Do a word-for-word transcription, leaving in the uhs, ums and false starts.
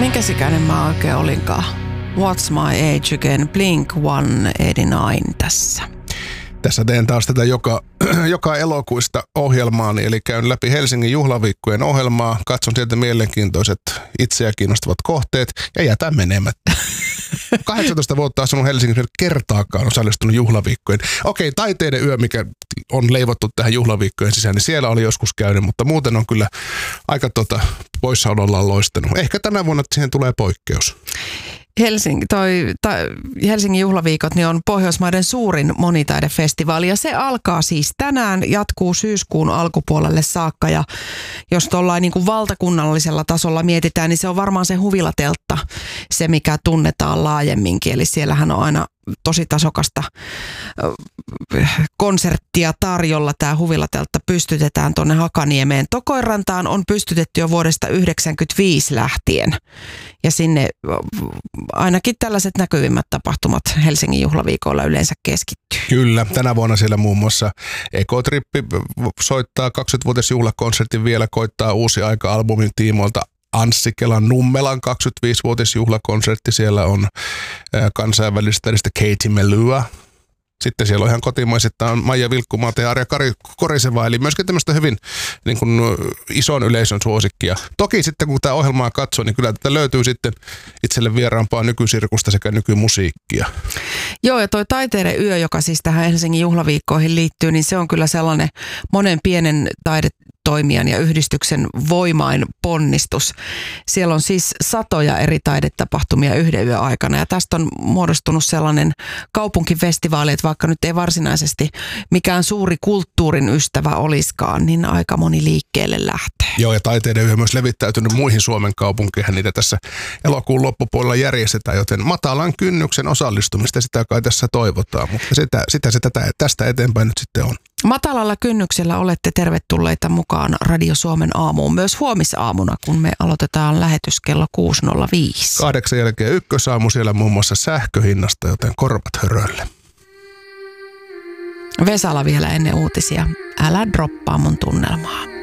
Minkäs ikäinen mä oikein olinkaan? What's my age again? Blink sata kahdeksankymmentäyhdeksän tässä. Tässä teen taas tätä joka, joka elokuista ohjelmaani, eli käyn läpi Helsingin juhlaviikkojen ohjelmaa, katson sieltä mielenkiintoiset itseä kiinnostavat kohteet ja jätän menemättä. kahdeksantoista vuotta asunut Helsingissä kertaakaan osallistunut juhlaviikkojen. Okei, taiteiden yö, mikä on leivottu tähän juhlaviikkojen sisään, niin siellä oli joskus käynyt, mutta muuten on kyllä aika tota, poissaolollaan loistanut. Ehkä tänä vuonna siihen tulee poikkeus. Helsinki, toi, ta, Helsingin juhlaviikot niin on Pohjoismaiden suurin monitaidefestivaali ja se alkaa siis tänään, jatkuu syyskuun alkupuolelle saakka ja jos tuollain niin kuin valtakunnallisella tasolla mietitään, niin se on varmaan se huvilateltta, se mikä tunnetaan laajemminkin, eli siellähän on aina tosi tasokasta konserttia tarjolla. Tämä huvilateltta pystytetään tuonne Hakaniemeen. Tokoinrantaan on pystytetty jo vuodesta yhdeksänkymmentäviisi lähtien. Ja sinne ainakin tällaiset näkyvimmät tapahtumat Helsingin juhlaviikoilla yleensä keskittyy. Kyllä. Tänä vuonna siellä muun muassa Ekotrippi soittaa kaksikymmenvuotisjuhlakonsertin vielä, koittaa Uusi aika-albumin tiimoilta. Anssi Kelan Nummelan kaksikymmentäviisivuotisjuhlakonsertti. Siellä on kansainvälistä tällaista Katie Melua. Sitten siellä on ihan kotimaisittain Maija Vilkkumaata ja Arja Koriseva, eli myöskin tämmöistä hyvin niin kuin, ison yleisön suosikkia. Toki sitten kun tämä ohjelmaa katsoo, niin kyllä tätä löytyy sitten itselle vieraampaa nykysirkusta sekä nykymusiikkia. Joo, ja toi Taiteiden yö, joka siis tähän Helsingin juhlaviikkoihin liittyy, niin se on kyllä sellainen monen pienen taidetoimijan ja yhdistyksen voimain ponnistus. Siellä on siis satoja eri taidetapahtumia yhden yön aikana, ja tästä on muodostunut sellainen kaupunkifestivaali, että vaikka nyt ei varsinaisesti mikään suuri kulttuurin ystävä olisikaan, niin aika moni liikkeelle lähtee. Joo, ja Taiteiden yö on myös levittäytynyt muihin Suomen kaupunkeihin, niitä tässä elokuun loppupuolella järjestetään, joten matalan kynnyksen osallistumista sitä kai tässä toivotaan, mutta sitä, sitä se tätä, tästä eteenpäin nyt sitten on. Matalalla kynnyksellä olette tervetulleita mukaan Radio Suomen aamuun myös huomisaamuna, kun me aloitetaan lähetys kello kuusi nolla viisi. Kahdeksan jälkeen ykkösaamu siellä muun muassa sähköhinnasta, joten korvat hörölle. Vesala vielä ennen uutisia. Älä droppaa mun tunnelmaa.